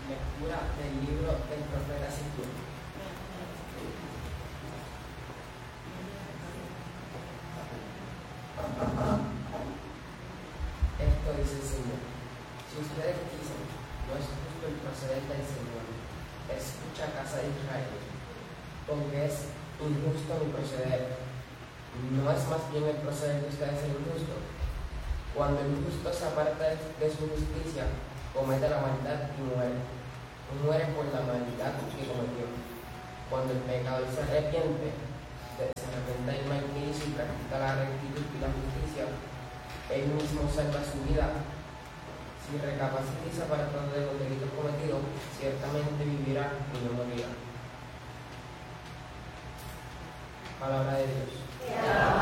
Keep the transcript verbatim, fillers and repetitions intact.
Lectura del libro del profeta Ezequiel. Esto dice el Señor: si ustedes dicen, no es justo el proceder del Señor, escucha, casa de Israel, porque es injusto mi proceder. ¿No es más bien el proceder de ustedes el injusto? Cuando el justo se aparta de su justicia, comete la maldad y muere. Muere por la maldad que cometió. Cuando el pecador se arrepiente, se arrepienta del mal que hizo y practica la rectitud y la justicia, él mismo salva su vida. Si recapacita y se aparta de los delitos cometidos, ciertamente vivirá y no morirá. Palabra de Dios.